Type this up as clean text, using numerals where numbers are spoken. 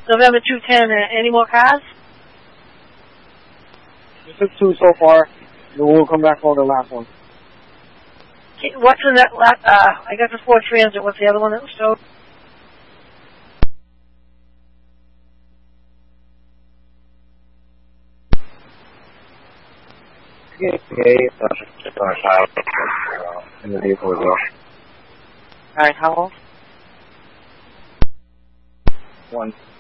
November 210, any more cars? Just took 2 so far. Then we'll come back for the last one. What's in that I got the Ford Transit. What's the other one that was towed? In the vehicle as well. Alright, how old? 1.